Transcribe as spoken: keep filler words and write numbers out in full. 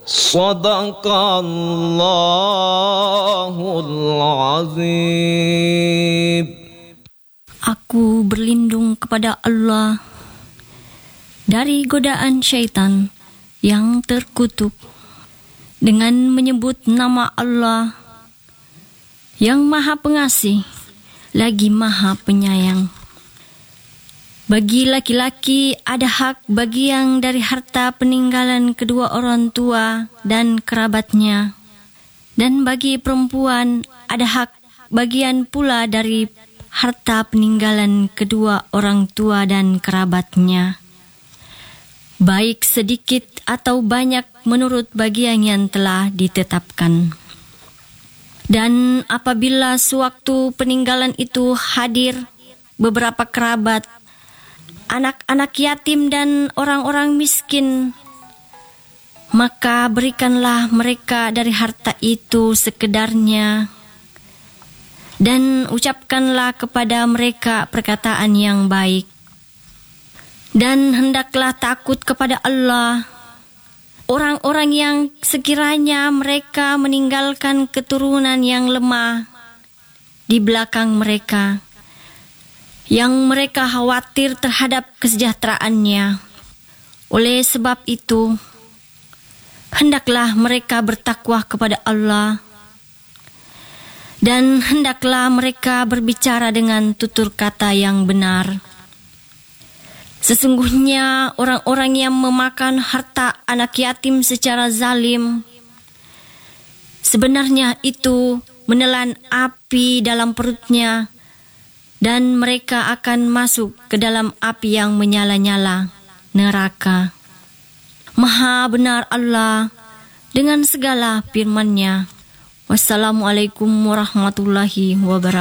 Sadaqallahul azim. Aku berlindung kepada Allah dari godaan syaitan yang terkutuk dengan menyebut nama Allah yang Maha Pengasih lagi Maha Penyayang. Bagi laki-laki ada hak bagian dari harta peninggalan kedua orang tua dan kerabatnya, dan bagi perempuan ada hak bagian pula dari harta peninggalan kedua orang tua dan kerabatnya, baik sedikit atau banyak menurut bagian yang telah ditetapkan. Dan apabila sewaktu peninggalan itu hadir beberapa kerabat, anak-anak yatim dan orang-orang miskin, maka berikanlah mereka dari harta itu sekedarnya, dan ucapkanlah kepada mereka perkataan yang baik. Dan hendaklah takut kepada Allah orang-orang yang sekiranya mereka meninggalkan keturunan yang lemah di belakang mereka, yang mereka khawatir terhadap kesejahteraannya. Oleh sebab itu, hendaklah mereka bertakwa kepada Allah, dan hendaklah mereka berbicara dengan tutur kata yang benar. Sesungguhnya orang-orang yang memakan harta anak yatim secara zalim, sebenarnya itu menelan api dalam perutnya, dan mereka akan masuk ke dalam api yang menyala-nyala, neraka. Maha benar Allah dengan segala firman-Nya. Wassalamualaikum warahmatullahi wabarakatuh.